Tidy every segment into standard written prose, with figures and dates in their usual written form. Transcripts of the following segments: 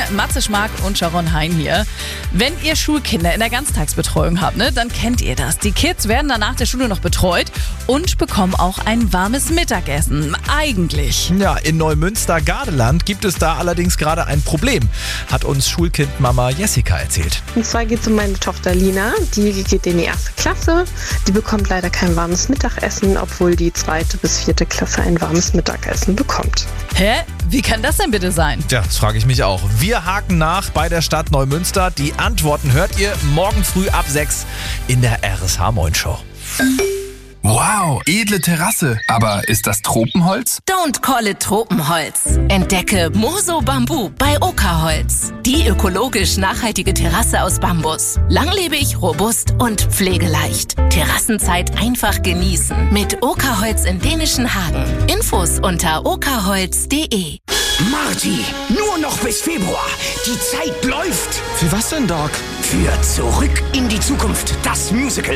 Matze Schmark und Sharon Hein hier. Wenn ihr Schulkinder in der Ganztagsbetreuung habt, ne, dann kennt ihr das. Die Kids werden dann nach der Schule noch betreut und bekommen auch ein warmes Mittagessen. Eigentlich. Ja, in Neumünster-Gardeland gibt es da allerdings gerade ein Problem, hat uns Schulkind-Mama Jessica erzählt. Und zwar geht es um meine Tochter Lina, die geht in die 1. Klasse. Die bekommt leider kein warmes Mittagessen, obwohl die 2. bis 4. Klasse ein warmes Mittagessen bekommt. Hä? Wie kann das denn bitte sein? Tja, das frage ich mich auch. Wir haken nach bei der Stadt Neumünster. Die Antworten hört ihr morgen früh ab 6 in der RSH Moin Show. Wow, edle Terrasse. Aber ist das Tropenholz? Don't call it Tropenholz. Entdecke Moso Bambu bei Okerholz. Die ökologisch nachhaltige Terrasse aus Bambus. Langlebig, robust und pflegeleicht. Terrassenzeit einfach genießen. Mit Okerholz in dänischen Hagen. Infos unter okerholz.de. Marty, nur noch bis Februar. Die Zeit läuft. Für was denn, Doc? Für Zurück in die Zukunft, das Musical.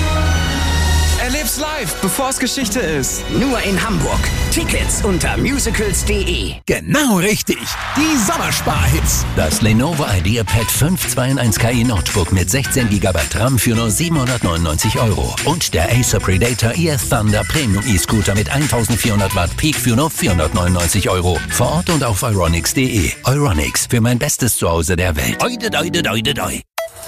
Erleb's live, bevor es Geschichte ist. Nur in Hamburg. Tickets unter musicals.de. Genau richtig. Die Sommersparhits. Das Lenovo IdeaPad 5 2-in-1 KI Notebook mit 16 GB RAM für nur 799 €. Und der Acer Predator EF Thunder Premium E-Scooter mit 1400 Watt Peak für nur 499 €. Vor Ort und auf euronics.de. Euronics, für mein bestes Zuhause der Welt. Oide, doide, doide, doi.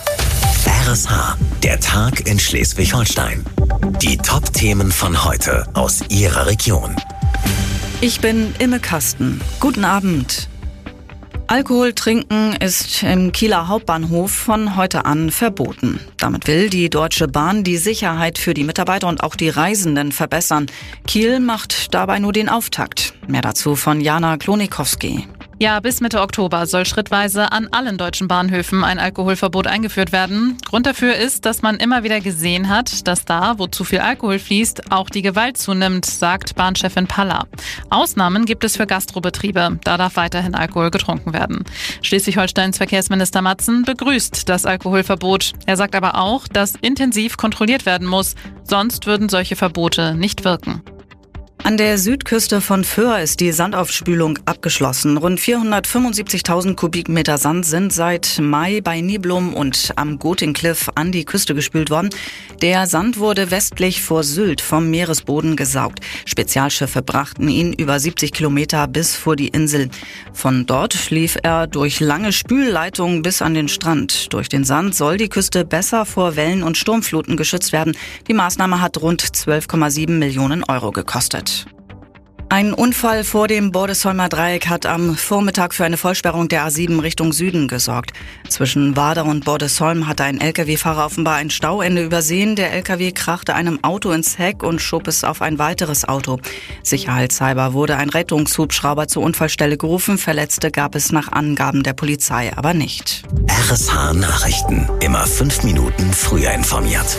RSH, der Tag in Schleswig-Holstein. Die Top-Themen von heute aus Ihrer Region. Ich bin Imme Kasten. Guten Abend. Alkohol trinken ist im Kieler Hauptbahnhof von heute an verboten. Damit will die Deutsche Bahn die Sicherheit für die Mitarbeiter und auch die Reisenden verbessern. Kiel macht dabei nur den Auftakt. Mehr dazu von Jana Klonikowski. Ja, bis Mitte Oktober soll schrittweise an allen deutschen Bahnhöfen ein Alkoholverbot eingeführt werden. Grund dafür ist, dass man immer wieder gesehen hat, dass da, wo zu viel Alkohol fließt, auch die Gewalt zunimmt, sagt Bahnchefin Paller. Ausnahmen gibt es für Gastrobetriebe. Da darf weiterhin Alkohol getrunken werden. Schleswig-Holsteins Verkehrsminister Matzen begrüßt das Alkoholverbot. Er sagt aber auch, dass intensiv kontrolliert werden muss. Sonst würden solche Verbote nicht wirken. An der Südküste von Föhr ist die Sandaufspülung abgeschlossen. Rund 475.000 Kubikmeter Sand sind seit Mai bei Niblum und am Goting-Cliff an die Küste gespült worden. Der Sand wurde westlich vor Sylt vom Meeresboden gesaugt. Spezialschiffe brachten ihn über 70 Kilometer bis vor die Insel. Von dort lief er durch lange Spülleitungen bis an den Strand. Durch den Sand soll die Küste besser vor Wellen und Sturmfluten geschützt werden. Die Maßnahme hat rund 12,7 Millionen € gekostet. Ein Unfall vor dem Bordesholmer Dreieck hat am Vormittag für eine Vollsperrung der A7 Richtung Süden gesorgt. Zwischen Wader und Bordesholm hatte ein Lkw-Fahrer offenbar ein Stauende übersehen. Der Lkw krachte einem Auto ins Heck und schob es auf ein weiteres Auto. Sicherheitshalber wurde ein Rettungshubschrauber zur Unfallstelle gerufen. Verletzte gab es nach Angaben der Polizei aber nicht. RSH Nachrichten. Immer 5 Minuten früher informiert.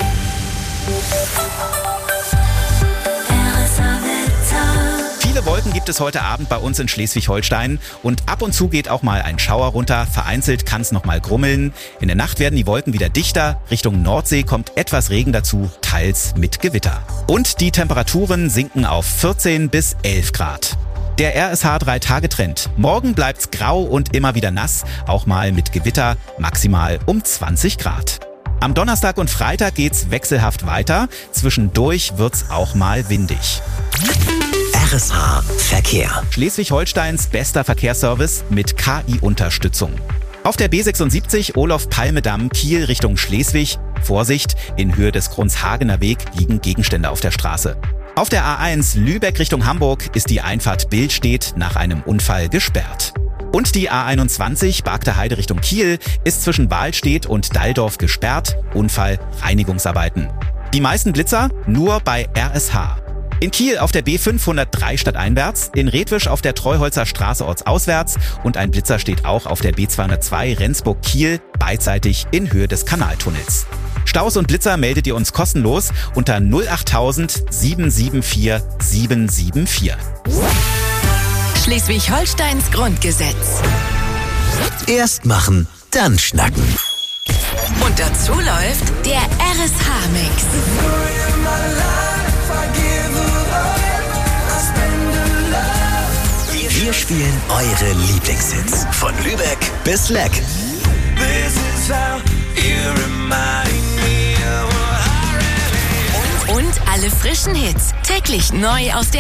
Viele Wolken gibt es heute Abend bei uns in Schleswig-Holstein und ab und zu geht auch mal ein Schauer runter. Vereinzelt kann es noch mal grummeln. In der Nacht werden die Wolken wieder dichter. Richtung Nordsee kommt etwas Regen dazu, teils mit Gewitter. Und die Temperaturen sinken auf 14 bis 11 Grad. Der RSH 3-Tage-Trend. Morgen bleibt's grau und immer wieder nass, auch mal mit Gewitter, maximal um 20 Grad. Am Donnerstag und Freitag geht's wechselhaft weiter. Zwischendurch wird's auch mal windig. RSH Verkehr. Schleswig-Holsteins bester Verkehrsservice mit KI-Unterstützung. Auf der B76 Olof-Palme-Damm Kiel Richtung Schleswig. Vorsicht, in Höhe des Grunshagener Weg liegen Gegenstände auf der Straße. Auf der A1 Lübeck Richtung Hamburg ist die Einfahrt Billstedt nach einem Unfall gesperrt. Und die A21 Bargter Heide Richtung Kiel ist zwischen Wahlstedt und Dalldorf gesperrt. Unfall, Reinigungsarbeiten. Die meisten Blitzer nur bei RSH. In Kiel auf der B503 stadteinwärts, in Redwisch auf der Treuholzer Straße ortsauswärts und ein Blitzer steht auch auf der B202 Rendsburg-Kiel beidseitig in Höhe des Kanaltunnels. Staus und Blitzer meldet ihr uns kostenlos unter 08000 774 774. Schleswig-Holsteins Grundgesetz. Erst machen, dann schnacken. Und dazu läuft der RSH-Mix. Wir spielen eure Lieblingshits von Lübeck bis Leck. Und alle frischen Hits täglich neu aus der